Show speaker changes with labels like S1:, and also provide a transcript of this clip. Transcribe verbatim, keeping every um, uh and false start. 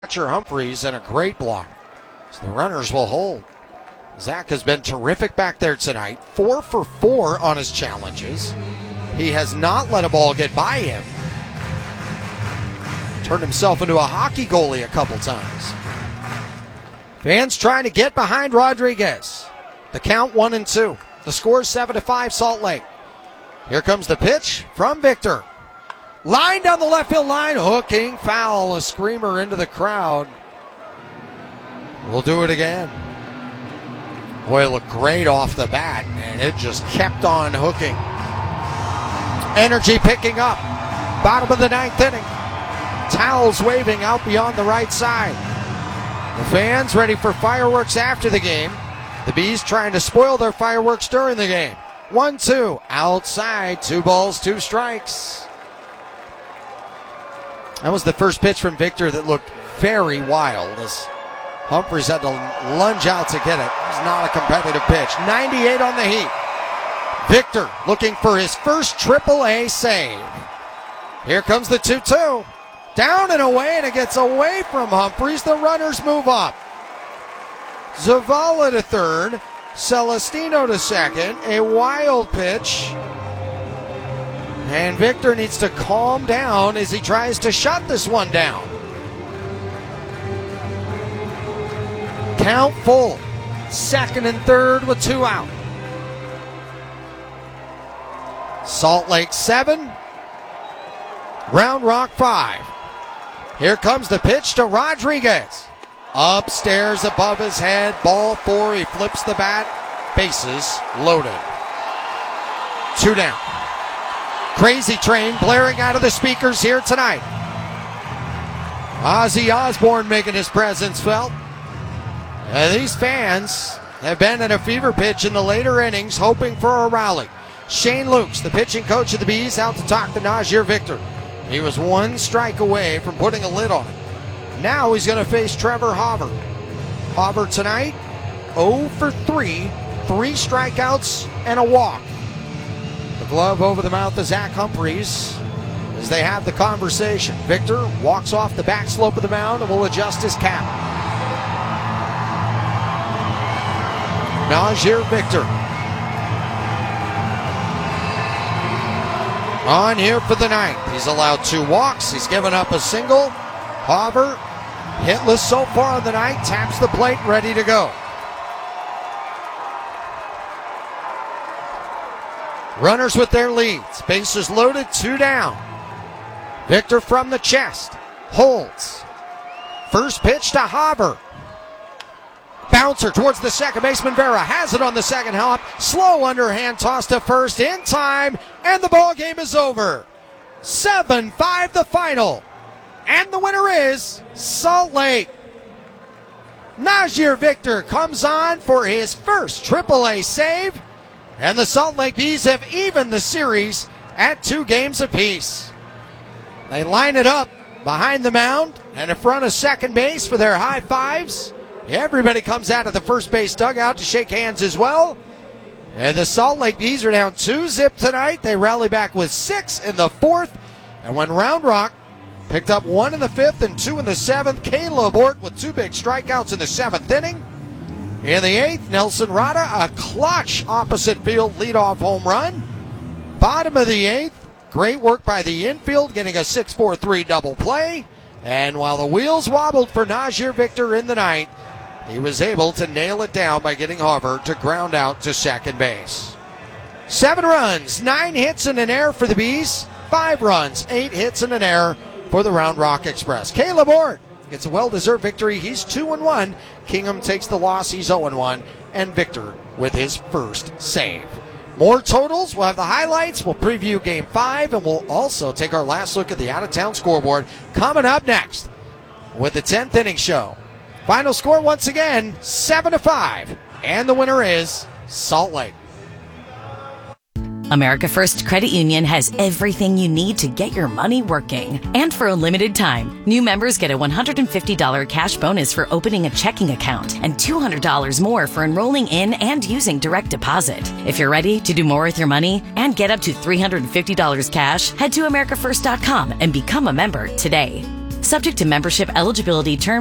S1: Catcher Humphreys and a great block. So the runners will hold. Zach has been terrific back there tonight. Four for four on his challenges. He has not let a ball get by him. Turned himself into a hockey goalie a couple times. Fans trying to get behind Rodriguez. The count one and two. The score seven to five Salt Lake. Here comes the pitch from Victor. Line down the left field line, hooking foul, a screamer into the crowd. We'll do it again. Boy, it looked great off the bat, and it just kept on hooking. Energy picking up. Bottom of the ninth inning. Towels waving out beyond the right side. The fans ready for fireworks after the game. The Bees trying to spoil their fireworks during the game. One, two, outside, two balls, two strikes. That was the first pitch from Victor that looked very wild as Humphreys had to lunge out to get it. It was not a competitive pitch. ninety-eight on the heat. Victor looking for his first triple A save. Here comes the two two. Down and away, and it gets away from Humphreys. The runners move up. Zavala to third. Celestino to second. A wild pitch. And Victor needs to calm down as he tries to shut this one down. Count full. Second and third with two out. Salt Lake seven. Round Rock five. Here comes the pitch to Rodriguez. Upstairs above his head. Ball four. He flips the bat. Bases loaded. Two down. Crazy Train blaring out of the speakers here tonight. Ozzy Osbourne making his presence felt. And these fans have been at a fever pitch in the later innings, hoping for a rally. Shane Lukes, the pitching coach of the Bees, out to talk to Najir Victor. He was one strike away from putting a lid on it. Now he's going to face Trevor Hauver. Hauver tonight, oh for three, three strikeouts and a walk. The glove over the mouth of Zach Humphreys as they have the conversation. Victor walks off the back slope of the mound and will adjust his cap. Najir Victor on here for the ninth. He's allowed two walks. He's given up a single. Hauver hitless so far on the night. Taps the plate, ready to go. Runners with their leads. Bases loaded, two down. Victor from the chest. Holds. First pitch to Hauver. Bouncer towards the second baseman. Vera has it on the second hop. Slow underhand toss to first in time. And the ball game is over. seven five the final. And the winner is Salt Lake. Najir Victor comes on for his first triple A save. And the Salt Lake Bees have evened the series at two games apiece. They line it up behind the mound and in front of second base for their high fives. Everybody comes out of the first base dugout to shake hands as well. And the Salt Lake Bees are down two zip tonight. They rally back with six in the fourth. And when Round Rock picked up one in the fifth and two in the seventh, Caleb Ort with two big strikeouts in the seventh inning. In the eighth, Nelson Rada, a clutch opposite field leadoff home run. Bottom of the eighth, great work by the infield, getting a six four three double play. And while the wheels wobbled for Najir Victor in the ninth, he was able to nail it down by getting Hauver to ground out to second base. Seven runs, nine hits and an error for the Bees. Five runs, eight hits and an error for the Round Rock Express. Caleb Ort gets a well-deserved victory. He's two and one. Kingham takes the loss. He's oh and one. And Victor with his first save. More totals. We'll have the highlights. We'll preview Game five. And we'll also take our last look at the out-of-town scoreboard coming up next with the tenth inning show. Final score once again, seven to five. And the winner is Salt Lake.
S2: America First Credit Union has everything you need to get your money working. And for a limited time, new members get a one hundred fifty dollars cash bonus for opening a checking account and two hundred dollars more for enrolling in and using direct deposit. If you're ready to do more with your money and get up to three hundred fifty dollars cash, head to america first dot com and become a member today. Subject to membership eligibility, terms